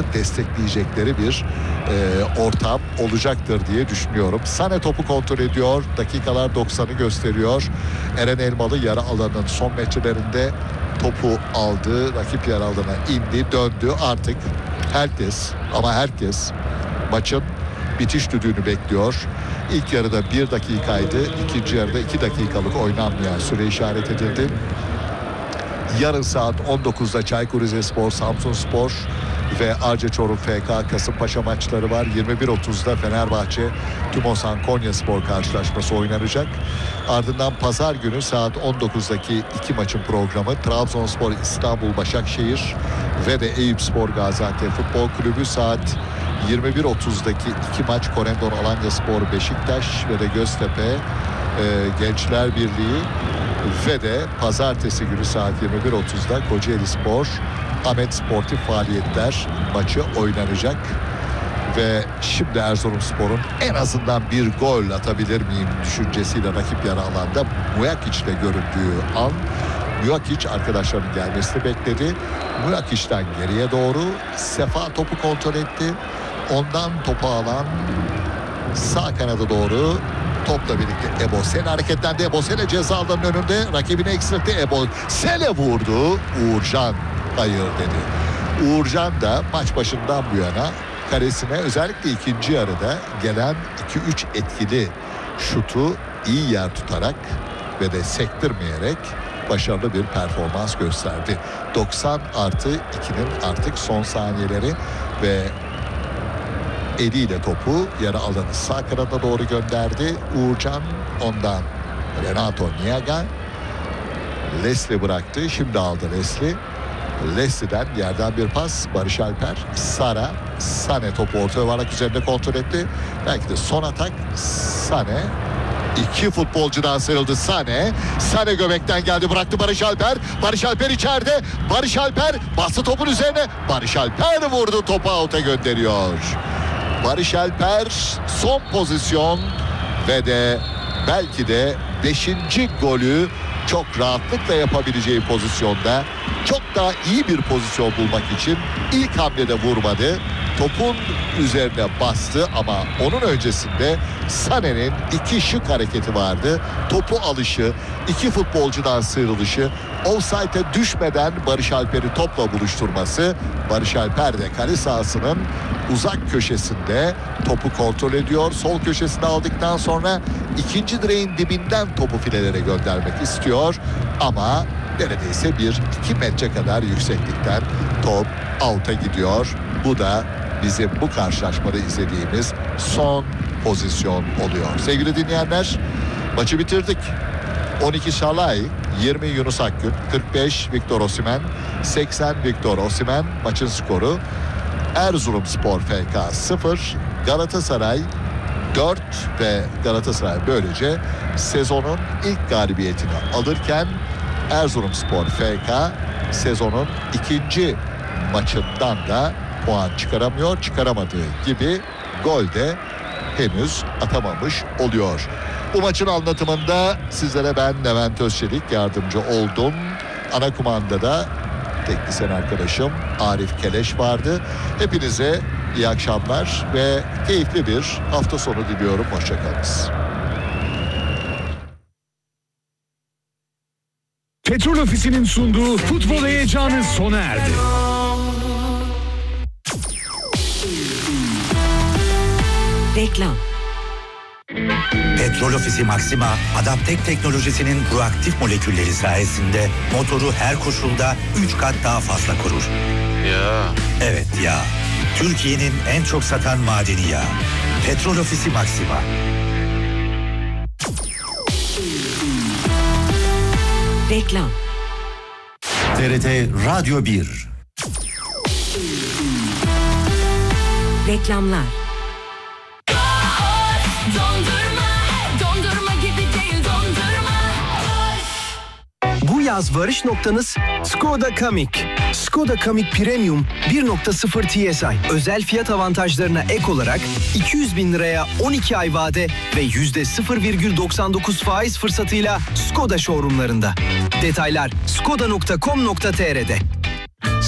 destekleyecekleri bir ortam olacaktır diye düşünüyorum. Sane topu kontrol ediyor. Dakikalar 90'ı gösteriyor. Eren Elmalı yarı alanın son metrelerinde topu aldı. Rakip yarı alana indi, döndü. Artık herkes maçın bitiş düdüğünü bekliyor. İlk yarıda 1 dakikaydı. İkinci yarıda 2 dakikalık oynanmayan süre işaret edildi. Yarın saat 19'da Çaykur Rizespor, Samsunspor ve Arca Çorum FK Kasımpaşa maçları var. 21.30'da Fenerbahçe Tümosan Konyaspor karşılaşması oynanacak. Ardından pazar günü saat 19'daki 2 maçın programı Trabzonspor İstanbul Başakşehir ve de Eyüpspor Gaziantep Futbol Kulübü. Saat 21.30'daki 2 maç Korendon Alanyaspor Beşiktaş ve de Göztepe Gençler Birliği ve de pazartesi günü saat 21.30'da Kocaeli Spor Ahmet Sportif Faaliyetler maçı oynanacak. Ve şimdi Erzurumspor'un en azından bir gol atabilir miyim düşüncesiyle rakip yarı alanda Muyakic'le göründüğü an, Muyakic arkadaşlarının gelmesini bekledi. Muyakic'ten geriye doğru Sefa topu kontrol etti. Ondan topu alan sağ kanada doğru topla birlikte Ebosele hareketlendi. Ebosele ceza alanının önünde rakibini eksiltti. Ebosele vurdu. Uğurcan hayır dedi. Uğurcan da maç başından bu yana karesine özellikle ikinci yarıda gelen 2-3 etkili şutu iyi yer tutarak ve de sektirmeyerek başarılı bir performans gösterdi. 90+2'nin artık son saniyeleri ve eliyle topu yarı alanı sağ kanada doğru gönderdi. Uğurcan ondan Renato Niaga. Leslie bıraktı. Şimdi aldı Leslie. Leslie'den yerden bir pas. Barış Alper. Sane topu orta yuvarlak üzerinde kontrol etti. Belki de son atak. Sane. 2 futbolcudan sıyrıldı Sane. Sane göbekten geldi, bıraktı Barış Alper. Barış Alper içeride. Barış Alper bastı topun üzerine. Barış Alper vurdu, topu out'a gönderiyor. Barış Alper son pozisyon ve de belki de 5. golü çok rahatlıkla yapabileceği pozisyonda, çok daha iyi bir pozisyon bulmak için ilk hamlede vurmadı. Topun üzerine bastı ama onun öncesinde Sané'nin 2 şık hareketi vardı. Topu alışı, 2 futbolcudan sıyrılışı, offside'e düşmeden Barış Alper'i topla buluşturması. Barış Alper de kale sahasının uzak köşesinde topu kontrol ediyor. Sol köşesine aldıktan sonra ikinci direğin dibinden topu filelere göndermek istiyor. Ama neredeyse 1-2 metre kadar yükseklikten top out'a gidiyor. Bu da bizim bu karşılaşmada izlediğimiz son pozisyon oluyor. Sevgili dinleyenler, maçı bitirdik. 12 Şalay, 20 Yunus Akgün, 45 Victor Osimhen, 80 Victor Osimhen maçın skoru. Erzurumspor FK 0, Galatasaray 4 ve Galatasaray böylece sezonun ilk galibiyetini alırken Erzurumspor FK sezonun ikinci maçından da puan çıkaramıyor. Çıkaramadığı gibi gol de henüz atamamış oluyor. Bu maçın anlatımında sizlere ben Levent Özçelik yardımcı oldum. Ana kumandada teknisyen arkadaşım Arif Keleş vardı. Hepinize iyi akşamlar ve keyifli bir hafta sonu diliyorum. Hoşçakalınız. Petrol Ofisi'nin sunduğu futbol heyecanı sona erdi. Reklam. Petrol Ofisi Maxima, Adaptek teknolojisinin proaktif molekülleri sayesinde motoru her koşulda 3 kat daha fazla korur. Ya. Evet ya. Türkiye'nin en çok satan madeni yağı. Petrol Ofisi Maxima. Reklam. TRT Radyo 1. Reklamlar. Dondurma gibi değil dondurma. Bu yaz varış noktanız Skoda Kamiq. Skoda Kamiq Premium 1.0 TSI. Özel fiyat avantajlarına ek olarak 200 bin liraya 12 ay vade ve %0,99 faiz fırsatıyla Skoda showroomlarında. Detaylar skoda.com.tr'de.